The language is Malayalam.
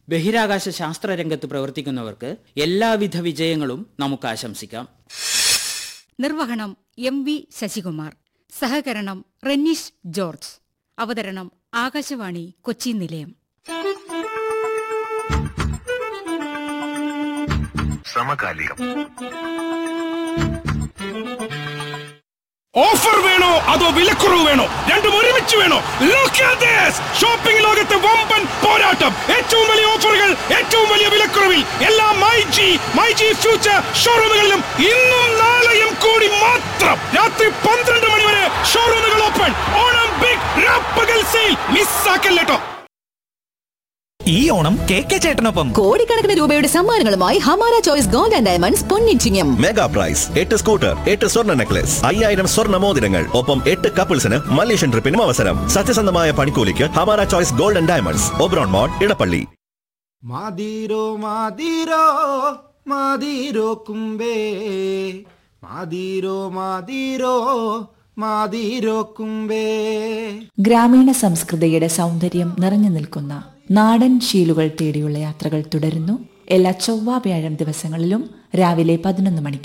ബഹിരാകാശ ശാസ്ത്രരംഗത്ത് പ്രവർത്തിക്കുന്നവർക്ക് എല്ലാവിധ വിജയങ്ങളും നമുക്ക് ആശംസിക്കാം. നിർവഹണം MV ശശികുമാർ. സഹകരണം റെന്നീഷ് ജോർജ്. അവതരണം ആകാശവാണി കൊച്ചി നിലയം. സമകാലികം. ഓഫർ വേണോ അതോ വിലക്കുറവ് വേണോ? രണ്ടും ഒരുമിച്ച് വേണോ? ഷോപ്പിംഗ് ലോകത്തെ വമ്പൻ പോരാട്ടം. ഏറ്റവും വലിയ ഓഫറുകൾ, ഏറ്റവും വലിയ വിലക്കുറവിൽ എല്ലാ മൈജി ഫ്യൂച്ചർ ഷോറൂമുകളിലും ഇന്നും നാളെയും കൂടി മാത്രം. രാത്രി 12 മണി വരെ ഷോറൂമുകൾ ഓപ്പൺ. ഓണം ബിഗ് രാപ്പകൽ സെയിൽ മിസ്സാക്കല്ലേട്ടോ. ഈ ഓണം KK ചേട്ടനൊപ്പം കോടിക്കണക്കിന് രൂപയുടെ സമ്മാനങ്ങളുമായി Hamara choice gold and diamonds പൊന്നിച്ചിങ്ങം. Mega price 8 scooter, 8 സ്വർണ്ണ നെക്ലസ്, 5000 സ്വർണ്ണ മോതിരങ്ങൾ, ഒപ്പം 8 കപ്പിൾസിന് മലേഷ്യൻ ട്രിപ്പിനും അവസരം. സത്യസന്ധമായ പണിക്കൂലിക്ക് Hamara choice gold and diamonds, Oberon മോൾ, ഇടപ്പള്ളി. മാതിരോ മാതിരോ മാതിരോ കുമ്പേ, മാതിരോ മാതിരോ മാതിരോ കുമ്പേ. ഗ്രാമീണ സംസ്കൃതിയുടെ സൗന്ദര്യം നിറഞ്ഞു നിൽക്കുന്ന നാടൻ ശീലുകൾ തേടിയുള്ള യാത്രകൾ തുടരുന്നു. എല്ലാ ചൊവ്വ വ്യാഴം ദിവസങ്ങളിലും രാവിലെ 11 മണിക്ക്.